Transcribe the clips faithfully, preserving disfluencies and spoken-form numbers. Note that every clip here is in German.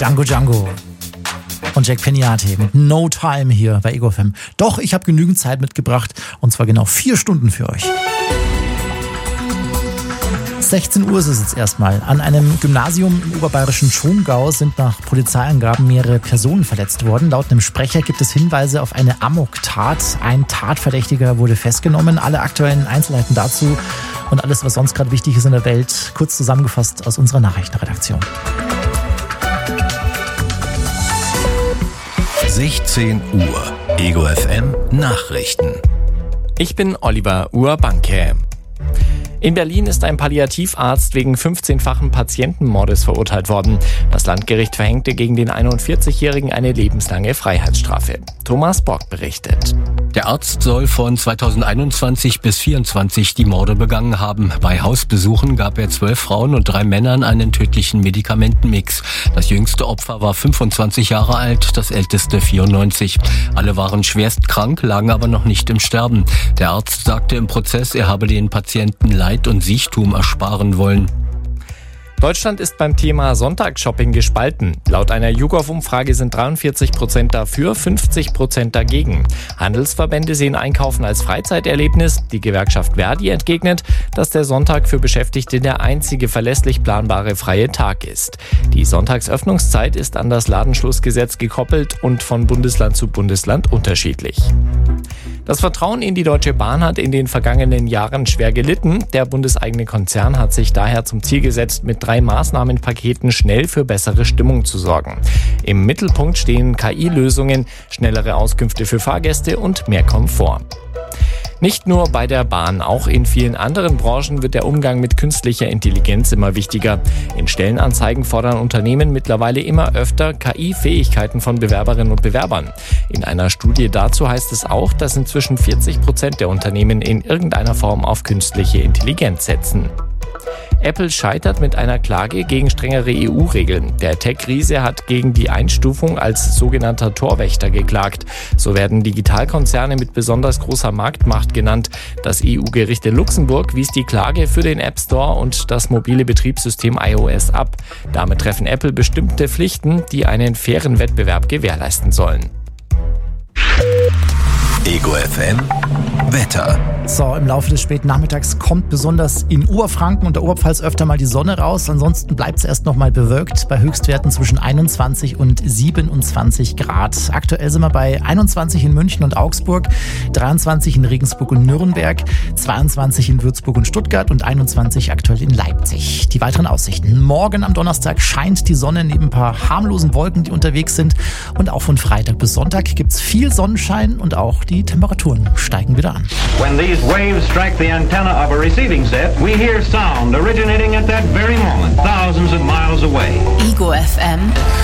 Django Django und Jack Peniate mit No Time hier bei Ego F M. Doch, ich habe genügend Zeit mitgebracht und zwar genau vier Stunden für euch. sechzehn Uhr ist es jetzt erstmal. An einem Gymnasium im oberbayerischen Schongau sind nach Polizeiangaben mehrere Personen verletzt worden. Laut einem Sprecher gibt es Hinweise auf eine Amok-Tat. Ein Tatverdächtiger wurde festgenommen. Alle aktuellen Einzelheiten dazu und alles, was sonst gerade wichtig ist in der Welt, kurz zusammengefasst aus unserer Nachrichtenredaktion. sechzehn Uhr. Ego F M Nachrichten. Ich bin Oliver Urbanke. In Berlin ist ein Palliativarzt wegen fünfzehnfachen Patientenmordes verurteilt worden. Das Landgericht verhängte gegen den einundvierzigjährigen eine lebenslange Freiheitsstrafe. Thomas Bock berichtet. Der Arzt soll von zweitausendeinundzwanzig bis vierundzwanzig die Morde begangen haben. Bei Hausbesuchen gab er zwölf Frauen und drei Männern einen tödlichen Medikamentenmix. Das jüngste Opfer war fünfundzwanzig Jahre alt, das älteste vierundneunzig. Alle waren schwerst krank, lagen aber noch nicht im Sterben. Der Arzt sagte im Prozess, er habe den Patienten Leid und Siechtum ersparen wollen. Deutschland ist beim Thema Sonntagsshopping gespalten. Laut einer YouGov-Umfrage sind dreiundvierzig Prozent dafür, fünfzig Prozent dagegen. Handelsverbände sehen Einkaufen als Freizeiterlebnis. Die Gewerkschaft Verdi entgegnet, dass der Sonntag für Beschäftigte der einzige verlässlich planbare freie Tag ist. Die Sonntagsöffnungszeit ist an das Ladenschlussgesetz gekoppelt und von Bundesland zu Bundesland unterschiedlich. Das Vertrauen in die Deutsche Bahn hat in den vergangenen Jahren schwer gelitten. Der bundeseigene Konzern hat sich daher zum Ziel gesetzt, mit drei Maßnahmenpaketen schnell für bessere Stimmung zu sorgen. Im Mittelpunkt stehen K I-Lösungen, schnellere Auskünfte für Fahrgäste und mehr Komfort. Nicht nur bei der Bahn, auch in vielen anderen Branchen wird der Umgang mit künstlicher Intelligenz immer wichtiger. In Stellenanzeigen fordern Unternehmen mittlerweile immer öfter K I-Fähigkeiten von Bewerberinnen und Bewerbern. In einer Studie dazu heißt es auch, dass inzwischen vierzig Prozent der Unternehmen in irgendeiner Form auf künstliche Intelligenz setzen. Apple scheitert mit einer Klage gegen strengere E U-Regeln. Der Tech-Riese hat gegen die Einstufung als sogenannter Torwächter geklagt. So werden Digitalkonzerne mit besonders großer Marktmacht genannt. Das E U-Gericht in Luxemburg wies die Klage für den App Store und das mobile Betriebssystem iOS ab. Damit treffen Apple bestimmte Pflichten, die einen fairen Wettbewerb gewährleisten sollen. Ego F M Wetter. So, im Laufe des späten Nachmittags kommt besonders in Oberfranken und der Oberpfalz öfter mal die Sonne raus. Ansonsten bleibt es erst noch mal bewölkt bei Höchstwerten zwischen einundzwanzig und siebenundzwanzig Grad. Aktuell sind wir bei einundzwanzig in München und Augsburg, dreiundzwanzig in Regensburg und Nürnberg, zweiundzwanzig in Würzburg und Stuttgart und einundzwanzig aktuell in Leipzig. Die weiteren Aussichten. Morgen am Donnerstag scheint die Sonne neben ein paar harmlosen Wolken, die unterwegs sind. Und auch von Freitag bis Sonntag gibt es viel Sonnenschein und auch die Temperaturen steigen wieder an. When these waves strike the antenna of a receiving set, we hear sound originating at that very moment, thousands of miles away. Ego F M.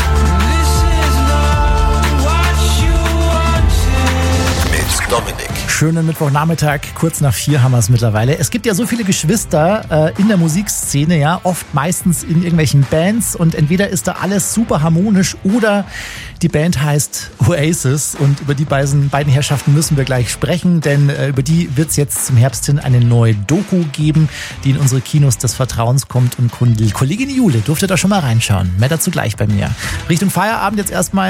Mit Dominik. Schönen Mittwochnachmittag, kurz nach vier haben wir es mittlerweile. Es gibt ja so viele Geschwister äh, in der Musikszene, ja, oft meistens in irgendwelchen Bands und entweder ist da alles super harmonisch oder die Band heißt Oasis und über die beiden, beiden Herrschaften müssen wir gleich sprechen, denn äh, über die wird es jetzt zum Herbst hin eine neue Doku geben, die in unsere Kinos des Vertrauens kommt und Kollegin Jule durfte da schon mal reinschauen. Mehr dazu gleich bei mir. Richtung Feierabend jetzt erstmal